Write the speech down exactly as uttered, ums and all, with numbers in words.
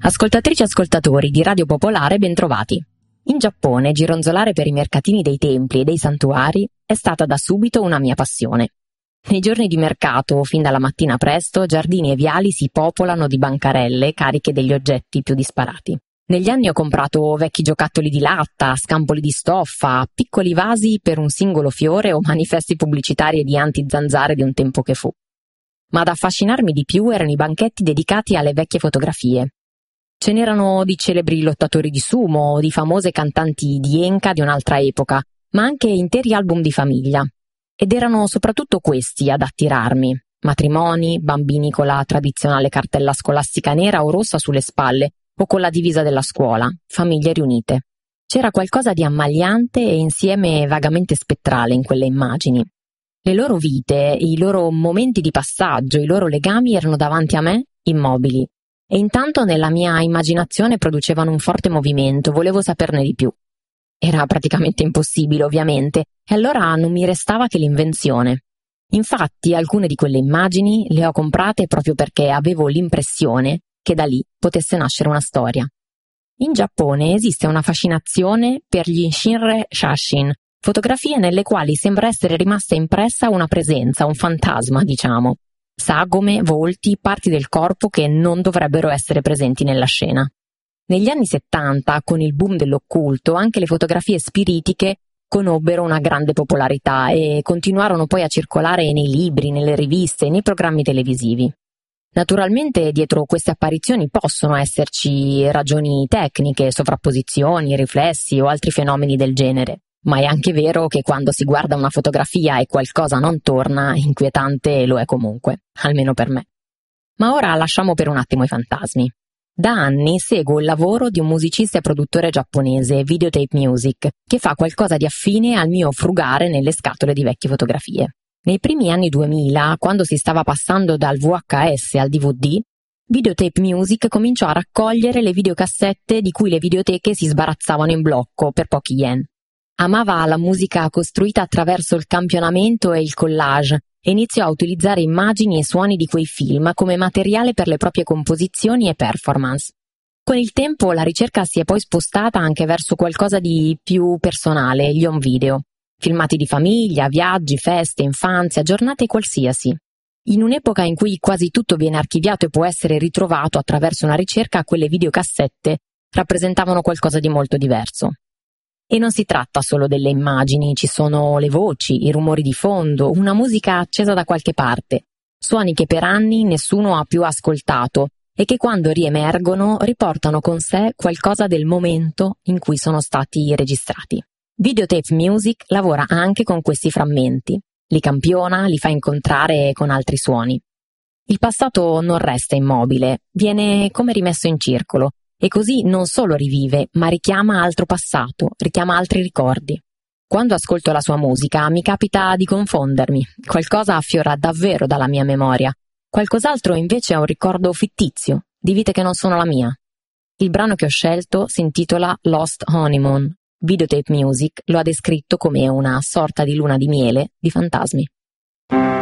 Ascoltatrici e ascoltatori di Radio Popolare, bentrovati. In Giappone, gironzolare per i mercatini dei templi e dei santuari è stata da subito una mia passione. Nei giorni di mercato, fin dalla mattina presto, giardini e viali si popolano di bancarelle cariche degli oggetti più disparati. Negli anni ho comprato vecchi giocattoli di latta, scampoli di stoffa, piccoli vasi per un singolo fiore o manifesti pubblicitari di anti-zanzare di un tempo che fu. Ma ad affascinarmi di più erano i banchetti dedicati alle vecchie fotografie. Ce n'erano di celebri lottatori di sumo o di famose cantanti di enka di un'altra epoca, ma anche interi album di famiglia. Ed erano soprattutto questi ad attirarmi: matrimoni, bambini con la tradizionale cartella scolastica nera o rossa sulle spalle o con la divisa della scuola, famiglie riunite. C'era qualcosa di ammagliante e insieme vagamente spettrale in quelle immagini. Le loro vite, i loro momenti di passaggio, i loro legami erano davanti a me, immobili. E intanto nella mia immaginazione producevano un forte movimento, volevo saperne di più. Era praticamente impossibile, ovviamente, e allora non mi restava che l'invenzione. Infatti, alcune di quelle immagini le ho comprate proprio perché avevo l'impressione che da lì potesse nascere una storia. In Giappone esiste una fascinazione per gli Shinre Shashin, fotografie nelle quali sembra essere rimasta impressa una presenza, un fantasma, diciamo. Sagome, volti, parti del corpo che non dovrebbero essere presenti nella scena. Negli anni settanta, con il boom dell'occulto, anche le fotografie spiritiche conobbero una grande popolarità e continuarono poi a circolare nei libri, nelle riviste e nei programmi televisivi. Naturalmente dietro queste apparizioni possono esserci ragioni tecniche, sovrapposizioni, riflessi o altri fenomeni del genere. Ma è anche vero che quando si guarda una fotografia e qualcosa non torna, inquietante lo è comunque, almeno per me. Ma ora lasciamo per un attimo i fantasmi. Da anni seguo il lavoro di un musicista e produttore giapponese, Videotape Music, che fa qualcosa di affine al mio frugare nelle scatole di vecchie fotografie. Nei primi anni duemila, quando si stava passando dal V H S al D V D, Videotape Music cominciò a raccogliere le videocassette di cui le videoteche si sbarazzavano in blocco per pochi yen. Amava la musica costruita attraverso il campionamento e il collage e iniziò a utilizzare immagini e suoni di quei film come materiale per le proprie composizioni e performance. Con il tempo la ricerca si è poi spostata anche verso qualcosa di più personale, gli home video. Filmati di famiglia, viaggi, feste, infanzia, giornate qualsiasi. In un'epoca in cui quasi tutto viene archiviato e può essere ritrovato attraverso una ricerca, quelle videocassette rappresentavano qualcosa di molto diverso. E non si tratta solo delle immagini, ci sono le voci, i rumori di fondo, una musica accesa da qualche parte, suoni che per anni nessuno ha più ascoltato e che quando riemergono riportano con sé qualcosa del momento in cui sono stati registrati. Videotape Music lavora anche con questi frammenti, li campiona, li fa incontrare con altri suoni. Il passato non resta immobile, viene come rimesso in circolo, e così non solo rivive, ma richiama altro passato, richiama altri ricordi. Quando ascolto la sua musica mi capita di confondermi, qualcosa affiora davvero dalla mia memoria, qualcos'altro invece è un ricordo fittizio, di vite che non sono la mia. Il brano che ho scelto si intitola Lost Honeymoon. Videotape Music lo ha descritto come una sorta di luna di miele di fantasmi.